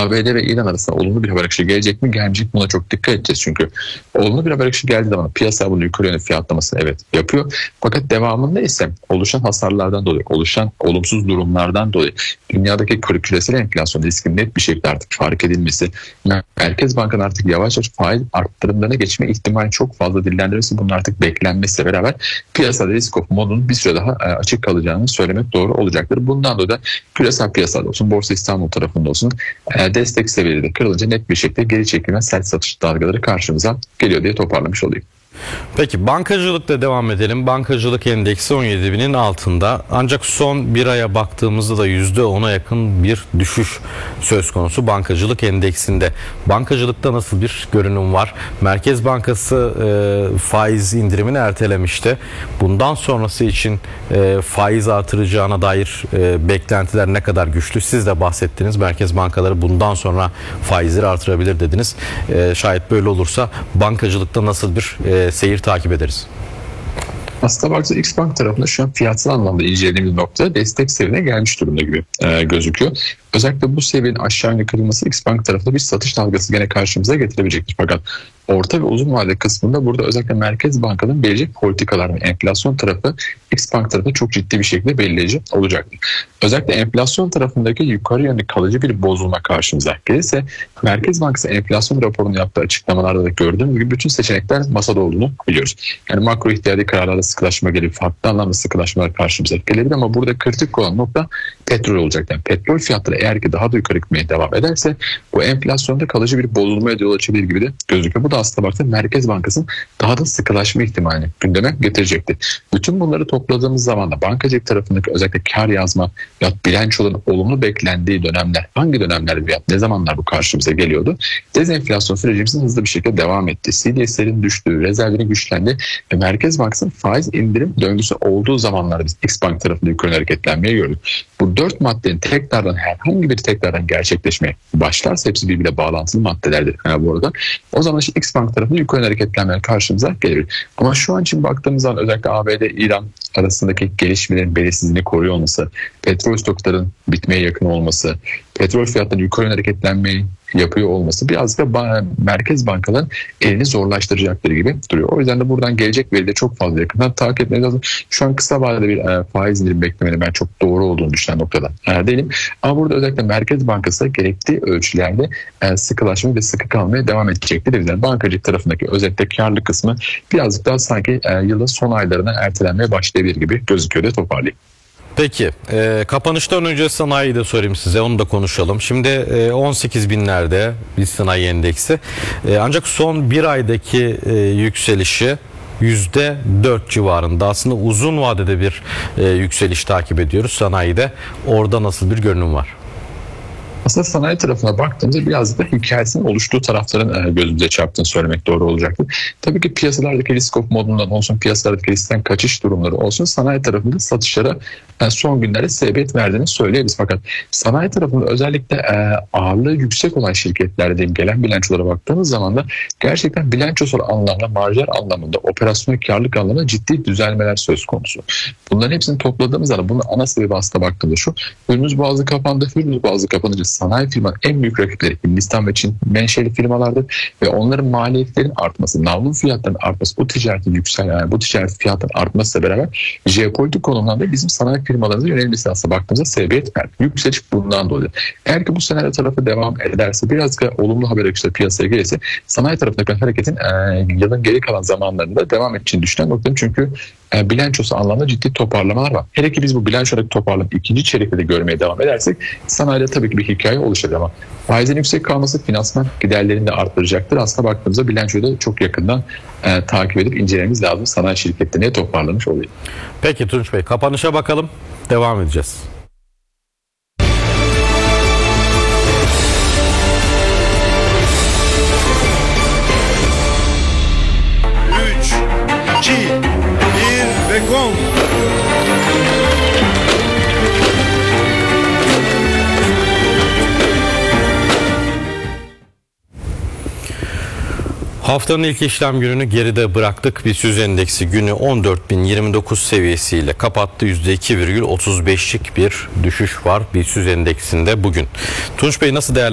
ABD ve İran arasında olumlu bir haber akışı gelecek mi gelmeyecek mi, buna çok dikkat edeceğiz. Çünkü olumlu bir haber akışı geldiği zaman piyasa bunu yukarı yönlü fiyatlamasını evet yapıyor. Fakat devamında ise oluşan hasarlardan dolayı, oluşan olumsuz durumlardan dolayı dünyadaki küresel enflasyon riskinin net bir şekilde artık fark edilmesi, Merkez Banka'nın artık yavaş yavaş faiz arttırımlarına geçme ihtimali çok fazla dillendirilmesi, bunun artık beklenmesiyle beraber piyasada risk off modunun bir süre daha açık kalacağını söylemek doğru olacaktır. Bundan dolayı da küresel piyasada olsun, Borsa İstanbul tarafında olsun destek seviyeleri kırılınca net bir şekilde geri çekilme, sert satış dalgaları karşımıza geliyor diye toparlamış olayım. Peki bankacılıkla devam edelim. Bankacılık endeksi 17.000'in altında. Ancak son bir aya baktığımızda da %10'a yakın bir düşüş söz konusu bankacılık endeksinde. Bankacılıkta nasıl bir görünüm var? Merkez Bankası faiz indirimini ertelemişti. Bundan sonrası için faiz artıracağına dair beklentiler ne kadar güçlü? Siz de bahsettiniz. Merkez bankaları bundan sonra faizleri artırabilir dediniz. Şayet böyle olursa bankacılıkta nasıl bir seyir takip ederiz? Aslında baktığımızda X-Bank tarafında şu an fiyatsal anlamda incelediğimiz nokta destek seviyene gelmiş durumda gibi gözüküyor. Özellikle bu seviyenin aşağı yönlü kırılması X-Bank tarafında bir satış dalgası gene karşımıza getirebilecektir. Fakat orta ve uzun vade kısmında burada özellikle Merkez Banka'nın belirleyecek politikalar ve enflasyon tarafı X-Bank tarafında çok ciddi bir şekilde belirleyici olacaktır. Özellikle enflasyon tarafındaki yukarı yönlü kalıcı bir bozulma karşımıza gelirse Merkez Bankası enflasyon raporunu yaptığı açıklamalarda da gördüğümüz gibi bütün seçenekler masada olduğunu biliyoruz. Yani makro ihtiyadi kararlarda sıkılaşma gelir, farklı anlamda sıkılaşmalar karşımıza gelebilir ama burada kritik olan nokta petrol olacak. Yani petrol fiyatları eğer ki daha da yukarı gitmeye devam ederse bu enflasyonda kalıcı bir bozulmaya yol açabilir gibi de gözüküyor. Bu da aslında baktığında Merkez Bankası'nın daha da sıkılaşma ihtimalini gündeme getirecektir. Bütün bunları topladığımız zaman da bankacılık tarafındaki özellikle kar yazma ya bilançoların olumlu beklendiği dönemler, hangi dönemlerde veya ne zamanlar bu karşımıza geliyordu? Dezenflasyon sürecimizin hızlı bir şekilde devam etti. CDS'lerin düştüğü, rezervlerin güçlendi ve Merkez Bankası'nın faiz indirim döngüsü olduğu zamanlarda biz X-Bank tarafında yukarı hareketlenmeye gördük. Bu 4 maddenin herhangi bir tekrardan gerçekleşmeye başlarsa hepsi birbiriyle bağlantılı maddelerdir bu arada. O zaman işte X-Bank tarafında yukarı hareketlenmeler karşımıza gelebilir. Ama şu an için baktığımız zaman özellikle ABD-İran arasındaki gelişmelerin belirsizliğini koruyor olması, petrol stokların bitmeye yakın olması, petrol fiyatlarının yukarı hareketlenmeyi yapıyor olması biraz da merkez bankaların elini zorlaştıracaktır gibi duruyor. O yüzden de buradan gelecek veride çok fazla yakından takip etmemiz lazım. Şu an kısa vadede bir faiz indirim beklemenin ben çok doğru olduğunu düşünen noktada değilim. Ama burada özellikle Merkez Bankası gerektiği ölçülerde sıkılaşma ve sıkı kalmaya devam edecektir. Yani bankacılık tarafındaki özellikle karlı kısmı birazcık daha sanki yılın son aylarına ertelenmeye başlayabilir gibi gözüküyor diye toparlayayım. Peki kapanıştan önce sanayiyi de sorayım size, onu da konuşalım. Şimdi 18 binlerde bir sanayi endeksi ancak son bir aydaki yükselişi %4 civarında. Aslında uzun vadede bir yükseliş takip ediyoruz sanayide. Orada nasıl bir görünüm var? Aslında sanayi tarafına baktığımızda birazcık da hikayesinin oluştuğu tarafların gözümüze çarptığını söylemek doğru olacaktır. Tabii ki piyasalardaki risk off modundan olsun, piyasalardaki riskten kaçış durumları olsun, sanayi tarafında satışlara son günlerde sebebiyet verdiğini söyleyebiliriz. Fakat sanayi tarafında özellikle ağırlığı yüksek olan şirketlerde gelen bilançolara baktığımız zaman da gerçekten bilançosal anlamda, marjlar anlamında, operasyonel karlılık anlamında ciddi düzelmeler söz konusu. Bunların hepsini topladığımız zaman bunun ana sebebi aslında baktığımızda şu: Hürmüz Boğazı kapandı. Hürmüz Boğazı kapanınca sanayi firmanın en büyük rakipleri Hindistan ve Çin menşeli firmalardır ve onların maliyetlerin artması, navlun fiyatlarının artması, bu ticaret fiyatının artmasıyla beraber jeopolitik konumdan da bizim sanayi firmalarımıza yönelmesi aslında baktığımızda sebebiyet verdi. Yükseliş bundan dolayı. Eğer ki bu senaryo tarafı devam ederse, biraz da olumlu haber akışları piyasaya gelirse sanayi tarafındaki hareketin yılın geri kalan zamanlarında devam edeceğini düşünen noktayım. Çünkü bilançosu anlamda ciddi toparlamalar var. Hele ki biz bu bilançodaki toparlama ikinci çeyrekte de görmeye devam edersek sanayide tabii ki bir hikaye oluşacak ama faizin yüksek kalması finansman giderlerini de arttıracaktır. Aslında baktığımızda bilançoyu da çok yakından takip edip incelememiz lazım. Sanayi şirketlerine toparlamış oluyor. Peki Tunç Bey, kapanışa bakalım. Devam edeceğiz. 3, 2, 1 ve gong. Haftanın ilk işlem gününü geride bıraktık. BIST endeksi günü 14.029 seviyesiyle kapattı. %2,35'lik bir düşüş var BIST endeksinde bugün. Tunç Bey, nasıl değerlendiriyorsunuz?